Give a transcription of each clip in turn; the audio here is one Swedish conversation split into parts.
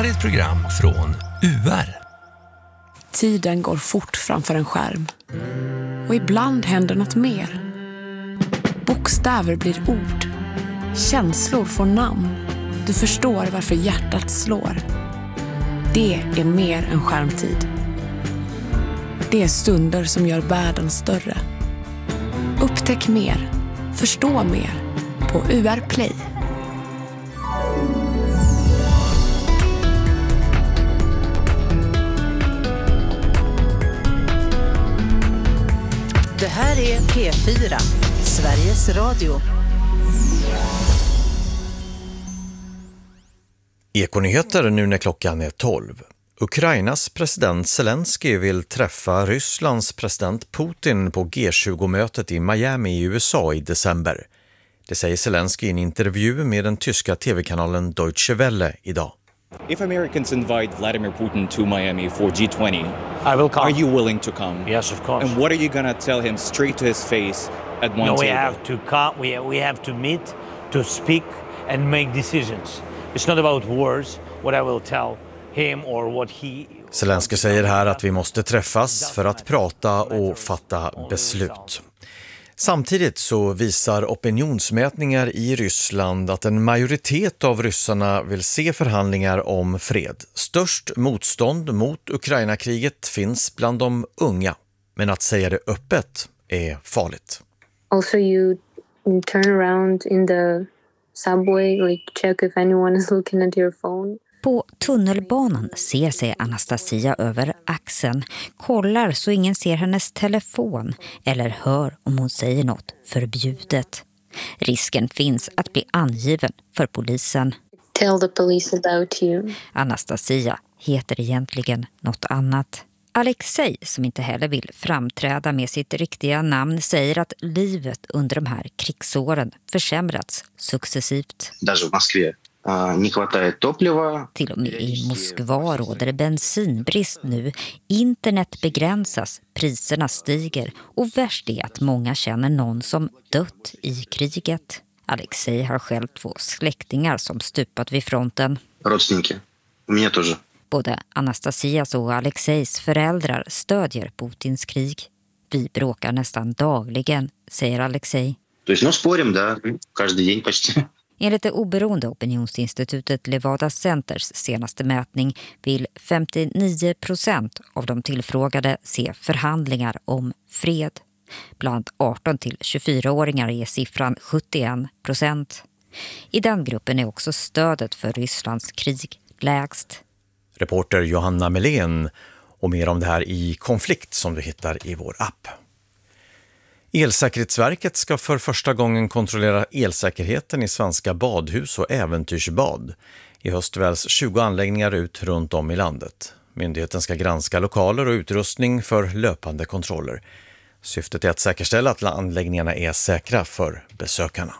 här är ett program från UR. Tiden går fort framför en skärm. Och ibland händer något mer. Bokstäver blir ord. Känslor får namn. Du förstår varför hjärtat slår. Det är mer än skärmtid. Det är stunder som gör världen större. Upptäck mer. Förstå mer. På UR Play. Det här är P4, Sveriges Radio. Ekonyheter nu när klockan är 12. Ukrainas president Zelensky vill träffa Rysslands president Putin på G20-mötet i Miami i USA i december. Det säger Zelensky i en intervju med den tyska tv-kanalen Deutsche Welle idag. If Americans invite Vladimir Putin to Miami for G20, I will come. Are you willing to come? Yes, of course. And what are you going to tell him straight to his face at one table? We have to come. We have to meet, to speak and make decisions. It's not about words, what I will tell him or what he... Zelensky säger här att vi måste träffas för att prata och fatta beslut. Samtidigt så visar opinionsmätningar i Ryssland att en majoritet av ryssarna vill se förhandlingar om fred. Störst motstånd mot Ukraina-kriget finns bland de unga, men att säga det öppet är farligt. Also you turn around in the subway, like check if anyone is looking at your phone. På tunnelbanan ser sig Anastasia över axeln, kollar så ingen ser hennes telefon eller hör om hon säger något förbjudet. Risken finns att bli angiven för polisen. Tell the police about you. Anastasia heter egentligen något annat. Alexej, som inte heller vill framträda med sitt riktiga namn, säger att livet under de här krigsåren försämrats successivt. Даже в Москве. Till och med i Moskva råder det bensinbrist nu. Internet begränsas, priserna stiger och värst är att många känner någon som dött i kriget. Alexej har själv 2 släktingar som stupat vid fronten. Både Anastasias och Alexejs föräldrar stödjer Putins krig. Vi bråkar nästan dagligen, säger Alexej. Enligt det oberoende opinionsinstitutet Levada Centers senaste mätning vill 59% av de tillfrågade se förhandlingar om fred. Bland 18 till 24-åringar är siffran 71%. I den gruppen är också stödet för Rysslands krig lägst. Reporter Johanna Melén och mer om det här i Konflikt som du hittar i vår app. Elsäkerhetsverket ska för första gången kontrollera elsäkerheten i svenska badhus och äventyrsbad. I höst väljs 20 anläggningar ut runt om i landet. Myndigheten ska granska lokaler och utrustning för löpande kontroller. Syftet är att säkerställa att anläggningarna är säkra för besökarna.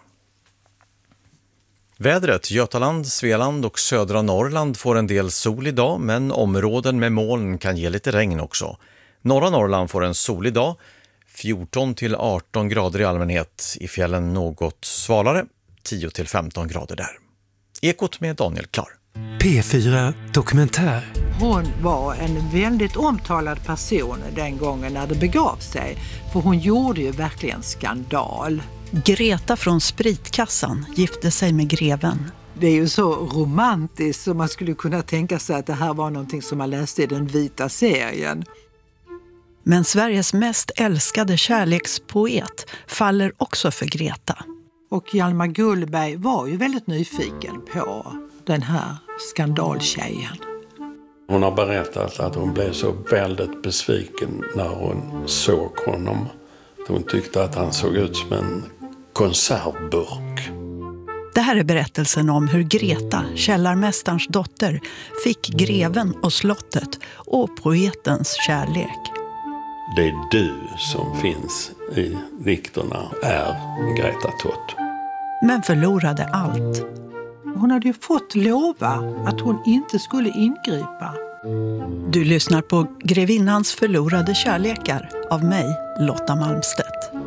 Vädret: Götaland, Svealand och södra Norrland får en del sol idag, men områden med moln kan ge lite regn också. Norra Norrland får en solig dag, 14 till 18 grader i allmänhet, i fjällen något svalare, 10 till 15 grader där. Ekot med Daniel Klar. P4 Dokumentär. Hon var en väldigt omtalad person den gången när det begav sig, för hon gjorde ju verkligen skandal. Greta från Spritkassan gifte sig med greven. Det är ju så romantiskt så man skulle kunna tänka sig att det här var någonting som man läste i den vita serien. Men Sveriges mest älskade kärlekspoet faller också för Greta. Och Hjalmar Gullberg var ju väldigt nyfiken på den här skandaltjejen. Hon har berättat att hon blev så väldigt besviken när hon såg honom. Hon tyckte att han såg ut som en konservburk. Det här är berättelsen om hur Greta, källarmästarens dotter, fick greven och slottet och poetens kärlek. Det är du som finns i dikterna är Greta Tott. Men förlorade allt. Hon hade ju fått lova att hon inte skulle ingripa. Du lyssnar på Grevinnans förlorade kärlekar av mig, Lotta Malmstedt.